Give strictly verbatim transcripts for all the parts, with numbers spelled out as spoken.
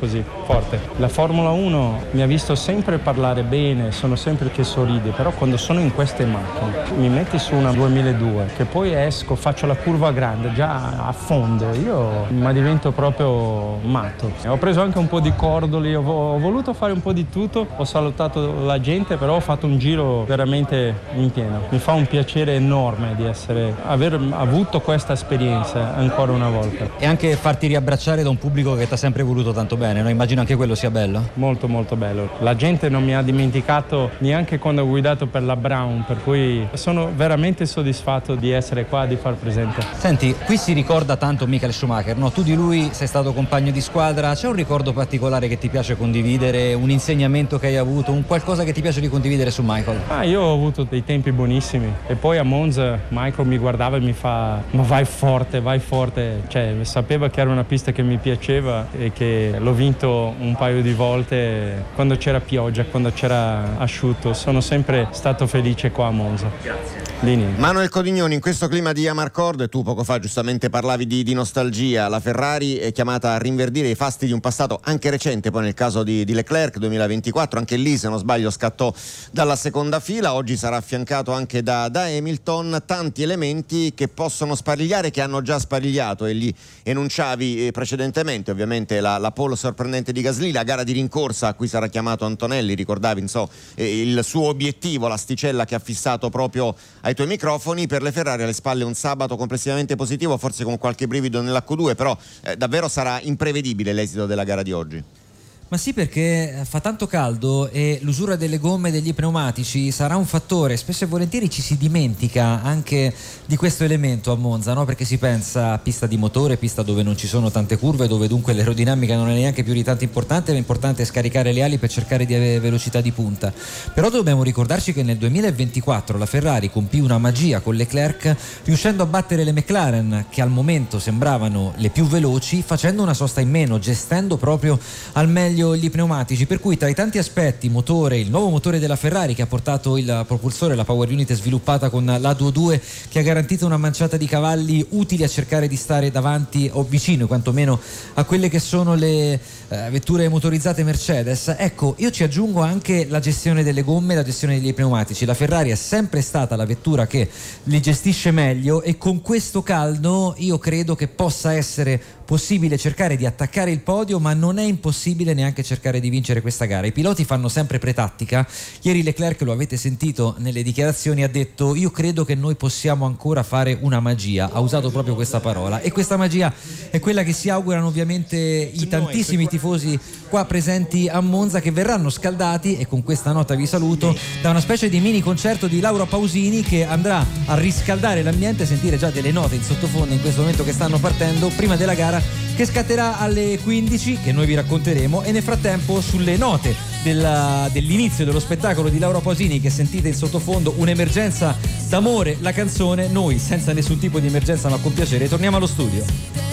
così forte. La Formula uno mi ha visto sempre parlare bene, sono sempre che sorride, però quando sono in queste macchine mi metti su una duemiladue che poi esco, faccio la curva grande, già affondo, io ma divento proprio matto. Ho preso anche un po' di cordoli, ho, ho voluto fare un po' di tutto, ho salutato la gente, però ho fatto un giro veramente in pieno. Mi fa un piacere enorme di essere, aver avuto questa esperienza ancora una volta. E anche farti riabbracciare da un pubblico che ti ha sempre voluto tanto bene, no? Immagino anche quello sia bello. Molto molto bello. La gente non mi ha dimenticato neanche quando ho guidato per la Brown, per cui sono veramente soddisfatto di essere qua, di far presente. Senti, qui si ricorda tanto Michael Schumacher, no? Tu di lui sei stato compagno di squadra, c'è un ricordo particolare che ti piace condividere, un insegnamento che hai avuto, un qualcosa che ti piace di condividere su Michael? Ah, io ho avuto dei tempi buonissimi e poi a Monza Michael mi guardava e mi fa ma vai forte, vai forte, cioè sapeva che era una pista che mi piaceva e che l'ho vinto un paio di volte quando c'era pioggia, quando c'era asciutto, sono sempre stato felice qua a Monza. Grazie. Manuel Codignoni, in questo clima di Amarcord, tu poco fa giustamente parlavi di, di nostalgia, la Ferrari è chiamata a rinverdire i fasti di un passato anche recente, poi nel caso di, di Leclerc duemilaventiquattro, anche lì se non sbaglio scattò dalla seconda fila, oggi sarà affiancato anche da, da Hamilton, tanti elementi che possono sparigliare, che hanno già sparigliato e li enunciavi precedentemente, ovviamente la, la pole sorprendente di Gasly, la gara di rincorsa a cui sarà chiamato Antonelli, ricordavi insomma, eh, il suo obiettivo, l'asticella che ha fissato proprio ai tuoi microfoni. Per le Ferrari alle spalle un sabato complessivamente positivo, forse con qualche brivido nell'H due, però eh, davvero sarà imprevedibile l'esito della gara di oggi. Ma sì, perché fa tanto caldo e l'usura delle gomme e degli pneumatici sarà un fattore. Spesso e volentieri ci si dimentica anche di questo elemento a Monza, no? Perché si pensa a pista di motore, pista dove non ci sono tante curve, dove dunque l'aerodinamica non è neanche più di tanto importante, l'importante è scaricare le ali per cercare di avere velocità di punta. Però dobbiamo ricordarci che nel duemilaventiquattro la Ferrari compì una magia con Leclerc, riuscendo a battere le McLaren, che al momento sembravano le più veloci, facendo una sosta in meno, gestendo proprio al meglio gli pneumatici, per cui tra i tanti aspetti, motore, il nuovo motore della Ferrari che ha portato il propulsore, la power unit sviluppata con l'A duemiladue, che ha garantito una manciata di cavalli utili a cercare di stare davanti o vicino quantomeno a quelle che sono le eh, vetture motorizzate Mercedes. Ecco, io ci aggiungo anche la gestione delle gomme, la gestione degli pneumatici. La Ferrari è sempre stata la vettura che li gestisce meglio e con questo caldo io credo che possa essere possibile cercare di attaccare il podio, ma non è impossibile neanche cercare di vincere questa gara. I piloti fanno sempre pretattica. Ieri Leclerc, lo avete sentito nelle dichiarazioni, ha detto io credo che noi possiamo ancora fare una magia, ha usato proprio questa parola, e questa magia è quella che si augurano ovviamente i tantissimi tifosi qua presenti a Monza, che verranno scaldati, e con questa nota vi saluto, da una specie di mini concerto di Laura Pausini che andrà a riscaldare l'ambiente, sentire già delle note in sottofondo in questo momento che stanno partendo prima della gara che scatterà alle quindici, che noi vi racconteremo, e nel frattempo sulle note della, dell'inizio dello spettacolo di Laura Pausini che sentite in sottofondo, un'emergenza d'amore, la canzone, noi senza nessun tipo di emergenza ma con piacere torniamo allo studio.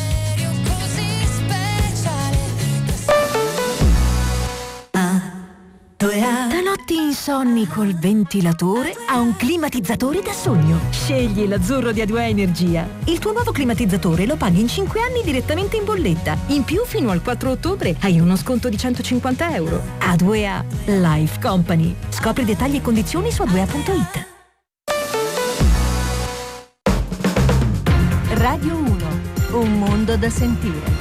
Da notti insonni col ventilatore a un climatizzatore da sogno. Scegli l'Azzurro di A due A Energia. Il tuo nuovo climatizzatore lo paghi in cinque anni direttamente in bolletta. In più, fino al quattro ottobre hai uno sconto di centocinquanta euro. A due A Life Company. Scopri dettagli e condizioni su a due a punto it. Radio uno. Un mondo da sentire.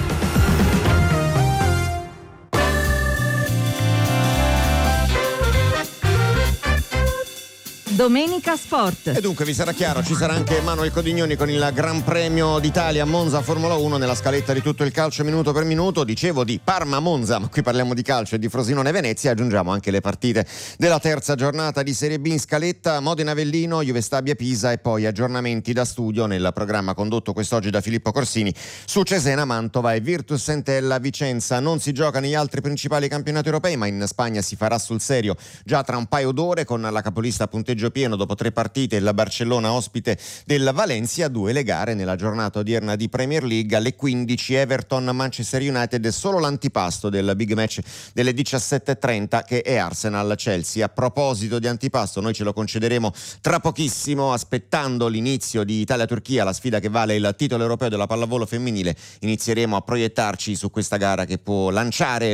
Domenica Sport. E dunque vi sarà chiaro, ci sarà anche Manuel Codignoni con il Gran Premio d'Italia Monza Formula uno nella scaletta di tutto il calcio minuto per minuto. Dicevo di Parma-Monza, ma qui parliamo di calcio e di Frosinone-Venezia. Aggiungiamo anche le partite della terza giornata di Serie B in scaletta: Modena-Avellino, Juve Stabia-Pisa e poi aggiornamenti da studio nel programma condotto quest'oggi da Filippo Corsini su Cesena-Mantova e Virtus Entella-Vicenza. Non si gioca negli altri principali campionati europei, ma in Spagna si farà sul serio già tra un paio d'ore con la capolista a punteggio pieno dopo tre partite, il Barcellona ospite del Valencia. Due le gare nella giornata odierna di Premier League: alle quindici Everton Manchester United e solo l'antipasto del big match delle diciassette e trenta che è Arsenal Chelsea. A proposito di antipasto, noi ce lo concederemo tra pochissimo, aspettando l'inizio di Italia-Turchia, la sfida che vale il titolo europeo della pallavolo femminile. Inizieremo a proiettarci su questa gara che può lanciare